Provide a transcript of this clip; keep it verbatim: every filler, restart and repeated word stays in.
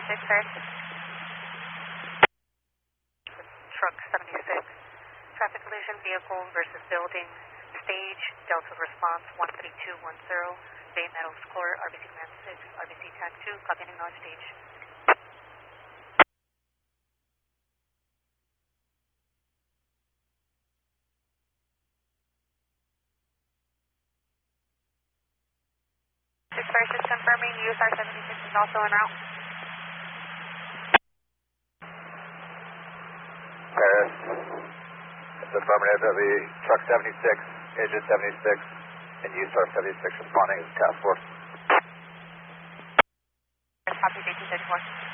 seventy-six, Ferris. Truck seventy-six. Traffic collision, vehicle versus building. Stage, Delta response one three two one zero. Bay Meadows Court, R B C Command six, R B C Tag two, copy and acknowledge stage. six Ferris is confirming U S R seventy-six is also en route. Ferris, it's affirmative that the truck seventy-six, engine seventy-six, and U S R seventy-six responding as task force. Copy, J two thirty-four.